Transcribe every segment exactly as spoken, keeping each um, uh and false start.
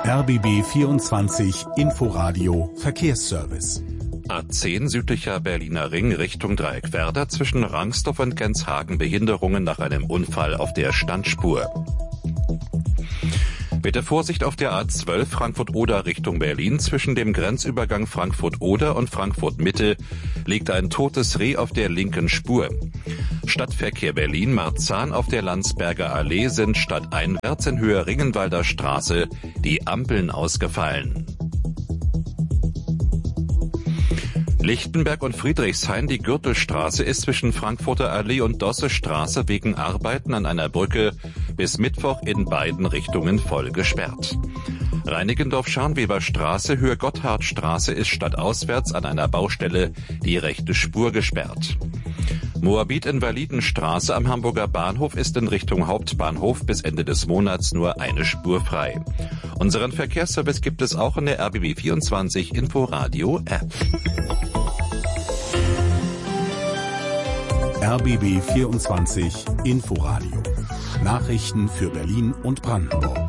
R B B vierundzwanzig Inforadio Verkehrsservice. A zehn südlicher Berliner Ring Richtung Dreieckwerder zwischen Rangsdorf und Genshagen Behinderungen nach einem Unfall auf der Standspur. Bitte Vorsicht auf der A zwölf Frankfurt-Oder Richtung Berlin. Zwischen dem Grenzübergang Frankfurt-Oder und Frankfurt-Mitte liegt ein totes Reh auf der linken Spur. Stadtverkehr Berlin-Marzahn auf der Landsberger Allee sind stadteinwärts in Höhe Ringenwalder Straße die Ampeln ausgefallen. Lichtenberg und Friedrichshain, die Gürtelstraße ist zwischen Frankfurter Allee und Dossestraße wegen Arbeiten an einer Brücke bis Mittwoch in beiden Richtungen voll gesperrt. Reinickendorf-Scharnweber-Straße, Höhe Gotthardstraße ist stadtauswärts an einer Baustelle die rechte Spur gesperrt. Moabit-Invalidenstraße am Hamburger Bahnhof ist in Richtung Hauptbahnhof bis Ende des Monats nur eine Spur frei. Unseren Verkehrsservice gibt es auch in der R B B vierundzwanzig Inforadio App. R B B vierundzwanzig Inforadio. Nachrichten für Berlin und Brandenburg.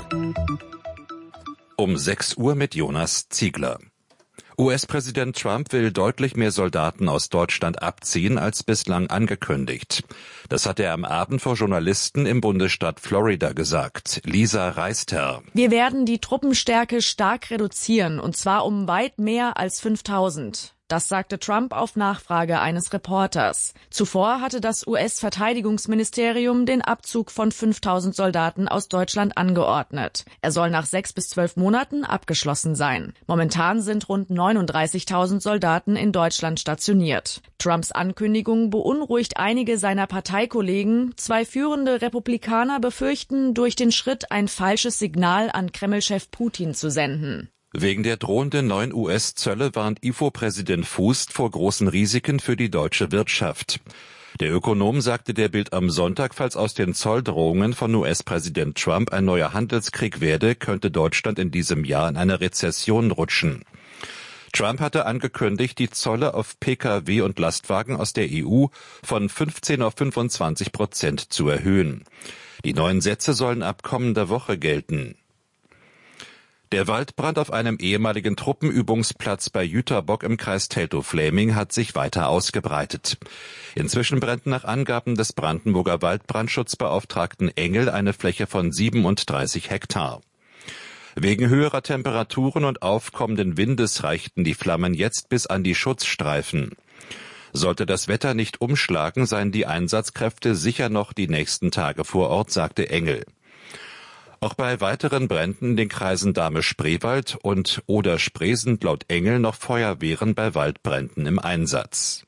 Um sechs Uhr mit Jonas Ziegler. U S-Präsident Trump will deutlich mehr Soldaten aus Deutschland abziehen als bislang angekündigt. Das hat er am Abend vor Journalisten im Bundesstaat Florida gesagt. Lisa Reister. Wir werden die Truppenstärke stark reduzieren, und zwar um weit mehr als fünftausend. Das sagte Trump auf Nachfrage eines Reporters. Zuvor hatte das U S-Verteidigungsministerium den Abzug von fünftausend Soldaten aus Deutschland angeordnet. Er soll nach sechs bis zwölf Monaten abgeschlossen sein. Momentan sind rund neununddreißigtausend Soldaten in Deutschland stationiert. Trumps Ankündigung beunruhigt einige seiner Parteikollegen. Zwei führende Republikaner befürchten, durch den Schritt ein falsches Signal an Kreml-Chef Putin zu senden. Wegen der drohenden neuen U S-Zölle warnt I F O-Präsident Fußt vor großen Risiken für die deutsche Wirtschaft. Der Ökonom sagte der Bild am Sonntag, falls aus den Zolldrohungen von U S-Präsident Trump ein neuer Handelskrieg werde, könnte Deutschland in diesem Jahr in eine Rezession rutschen. Trump hatte angekündigt, die Zölle auf P K W und Lastwagen aus der E U von fünfzehn auf fünfundzwanzig Prozent zu erhöhen. Die neuen Sätze sollen ab kommender Woche gelten. Der Waldbrand auf einem ehemaligen Truppenübungsplatz bei Jüterbock im Kreis Teltow-Fläming hat sich weiter ausgebreitet. Inzwischen brennt nach Angaben des Brandenburger Waldbrandschutzbeauftragten Engel eine Fläche von siebenunddreißig Hektar. Wegen höherer Temperaturen und aufkommenden Windes reichten die Flammen jetzt bis an die Schutzstreifen. Sollte das Wetter nicht umschlagen, seien die Einsatzkräfte sicher noch die nächsten Tage vor Ort, sagte Engel. Auch bei weiteren Bränden in den Kreisen Dahme-Spreewald und Oder-Spree sind laut Engel noch Feuerwehren bei Waldbränden im Einsatz.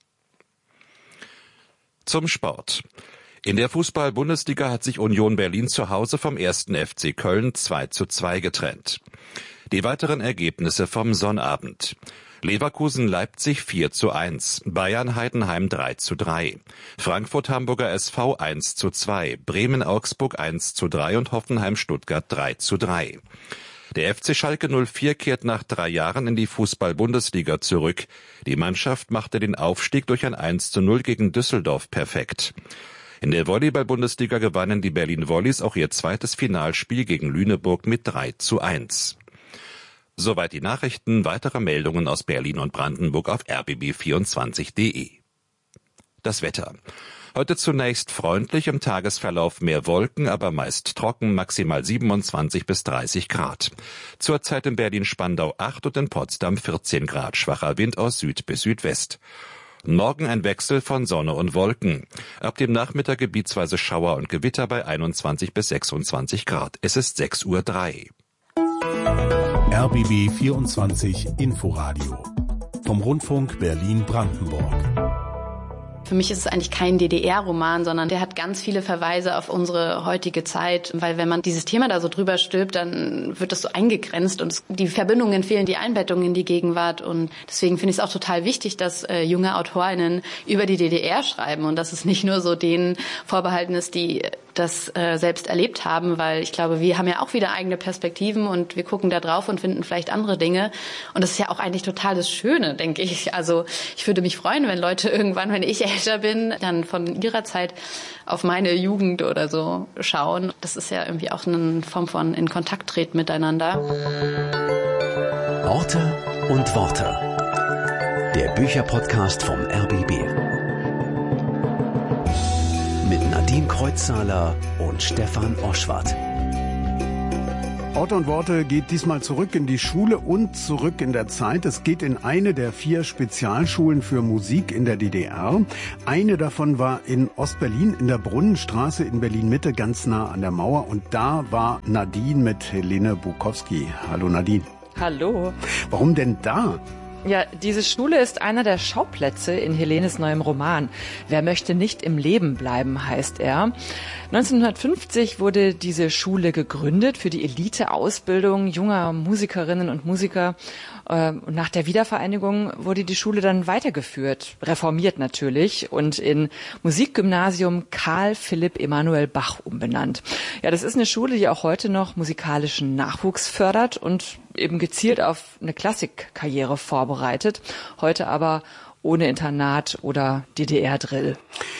Zum Sport. In der Fußball-Bundesliga hat sich Union Berlin zu Hause vom ersten F C Köln zwei zu zwei getrennt. Die weiteren Ergebnisse vom Sonnabend. Leverkusen-Leipzig vier zu eins, Bayern-Heidenheim drei zu drei, Frankfurt-Hamburger S V eins zu zwei, Bremen-Augsburg eins zu drei und Hoffenheim-Stuttgart drei zu drei. Der F C Schalke null vier kehrt nach drei Jahren in die Fußball-Bundesliga zurück. Die Mannschaft machte den Aufstieg durch ein eins zu null gegen Düsseldorf perfekt. In der Volleyball-Bundesliga gewannen die Berlin Volleys auch ihr zweites Finalspiel gegen Lüneburg mit drei zu eins. Soweit die Nachrichten. Weitere Meldungen aus Berlin und Brandenburg auf r b b vierundzwanzig punkt d e. Das Wetter. Heute zunächst freundlich, im Tagesverlauf mehr Wolken, aber meist trocken, maximal siebenundzwanzig bis dreißig Grad. Zurzeit in Berlin-Spandau acht und in Potsdam vierzehn Grad, schwacher Wind aus Süd bis Südwest. Morgen ein Wechsel von Sonne und Wolken. Ab dem Nachmittag gebietsweise Schauer und Gewitter bei einundzwanzig bis sechsundzwanzig Grad. Es ist sechs Uhr drei. R B B vierundzwanzig Inforadio vom Rundfunk Berlin-Brandenburg. Für mich ist es eigentlich kein D D R-Roman, sondern der hat ganz viele Verweise auf unsere heutige Zeit. Weil wenn man dieses Thema da so drüber stülpt, dann wird das so eingegrenzt und es, die Verbindungen fehlen, die Einbettung in die Gegenwart. Und deswegen finde ich es auch total wichtig, dass äh, junge AutorInnen über die D D R schreiben und dass es nicht nur so denen vorbehalten ist, die das äh, selbst erlebt haben, weil ich glaube, wir haben ja auch wieder eigene Perspektiven und wir gucken da drauf und finden vielleicht andere Dinge. Und das ist ja auch eigentlich total das Schöne, denke ich. Also ich würde mich freuen, wenn Leute irgendwann, wenn ich älter bin, dann von ihrer Zeit auf meine Jugend oder so schauen. Das ist ja irgendwie auch eine Form von in Kontakt treten miteinander. Orte und Worte. Der Bücherpodcast vom R B B. Mit Nadine Kreuzzahler und Stefan Oschwart. Orte und Worte geht diesmal zurück in die Schule und zurück in der Zeit. Es geht in eine der vier Spezialschulen für Musik in der D D R. Eine davon war in Ostberlin in der Brunnenstraße in Berlin-Mitte, ganz nah an der Mauer. Und da war Nadine mit Helene Bukowski. Hallo Nadine. Hallo. Warum denn da? Ja, diese Schule ist einer der Schauplätze in Helenes neuem Roman. Wer möchte nicht im Leben bleiben, heißt er. neunzehnhundertfünfzig wurde diese Schule gegründet für die Elite-Ausbildung junger Musikerinnen und Musiker. Und nach der Wiedervereinigung wurde die Schule dann weitergeführt, reformiert natürlich und in Musikgymnasium Karl Philipp Emanuel Bach umbenannt. Ja, das ist eine Schule, die auch heute noch musikalischen Nachwuchs fördert und eben gezielt auf eine Klassikkarriere vorbereitet. Heute aber ohne Internat oder D D R-Drill.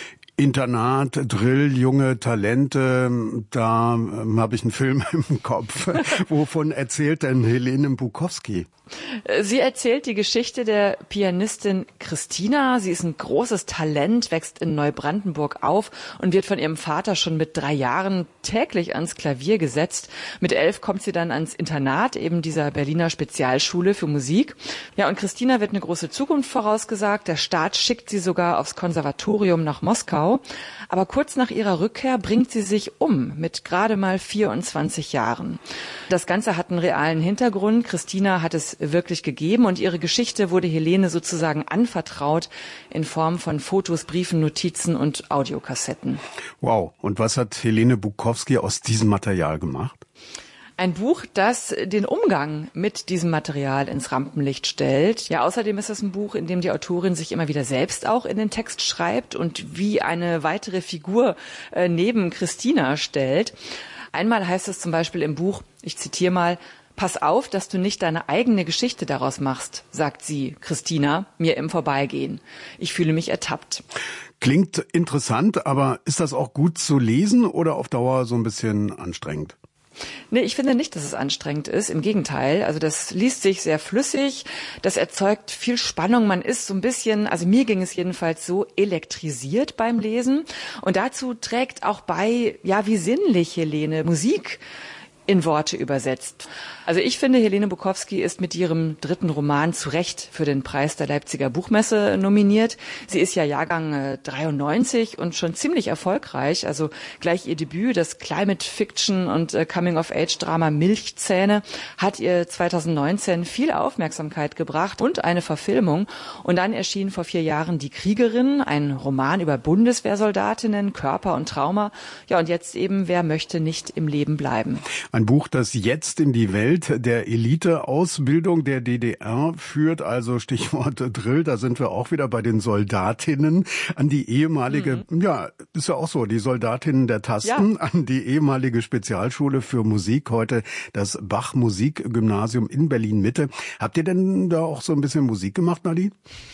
Internat, Drill, junge Talente, da ähm, habe ich einen Film im Kopf. Wovon erzählt denn Helene Bukowski? Sie erzählt die Geschichte der Pianistin Christina. Sie ist ein großes Talent, wächst in Neubrandenburg auf und wird von ihrem Vater schon mit drei Jahren täglich ans Klavier gesetzt. Mit elf kommt sie dann ans Internat, eben dieser Berliner Spezialschule für Musik. Ja, und Christina wird eine große Zukunft vorausgesagt. Der Staat schickt sie sogar aufs Konservatorium nach Moskau. Aber kurz nach ihrer Rückkehr bringt sie sich um, mit gerade mal vierundzwanzig Jahren. Das Ganze hat einen realen Hintergrund. Christina hat es wirklich gegeben und ihre Geschichte wurde Helene sozusagen anvertraut in Form von Fotos, Briefen, Notizen und Audiokassetten. Wow. Und was hat Helene Bukowski aus diesem Material gemacht? Ein Buch, das den Umgang mit diesem Material ins Rampenlicht stellt. Ja, außerdem ist es ein Buch, in dem die Autorin sich immer wieder selbst auch in den Text schreibt und wie eine weitere Figur äh, neben Christina stellt. Einmal heißt es zum Beispiel im Buch, ich zitiere mal, Pass auf, dass du nicht deine eigene Geschichte daraus machst, sagt sie, Christina, mir im Vorbeigehen. Ich fühle mich ertappt. Klingt interessant, aber ist das auch gut zu lesen oder auf Dauer so ein bisschen anstrengend? Nee, ich finde nicht, dass es anstrengend ist. Im Gegenteil. Also das liest sich sehr flüssig. Das erzeugt viel Spannung. Man ist so ein bisschen, also mir ging es jedenfalls so, elektrisiert beim Lesen. Und dazu trägt auch bei, ja, wie sinnlich Helene Musik in Worte übersetzt. Also ich finde, Helene Bukowski ist mit ihrem dritten Roman zu Recht für den Preis der Leipziger Buchmesse nominiert. Sie ist ja Jahrgang äh, dreiundneunzig und schon ziemlich erfolgreich. Also gleich ihr Debüt, das Climate Fiction und äh, Coming-of-Age-Drama Milchzähne, hat ihr zweitausendneunzehn viel Aufmerksamkeit gebracht und eine Verfilmung. Und dann erschien vor vier Jahren Die Kriegerin, ein Roman über Bundeswehrsoldatinnen, Körper und Trauma. Ja, und jetzt eben, wer möchte nicht im Leben bleiben? Ein Buch, das jetzt in die Welt der Elite-Ausbildung der D D R führt, also Stichwort Drill, da sind wir auch wieder bei den Soldatinnen, an die ehemalige, mhm. ja, ist ja auch so, die Soldatinnen der Tasten, ja. an die ehemalige Spezialschule für Musik, heute das Bach-Musikgymnasium in Berlin-Mitte. Habt ihr denn da auch so ein bisschen Musik gemacht, Nadine?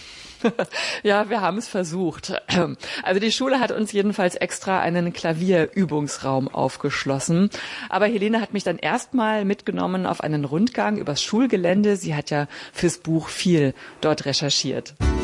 Ja, wir haben es versucht. Also die Schule hat uns jedenfalls extra einen Klavierübungsraum aufgeschlossen. Aber Helene hat mich dann erstmal mitgenommen auf einen Rundgang übers Schulgelände. Sie hat ja fürs Buch viel dort recherchiert.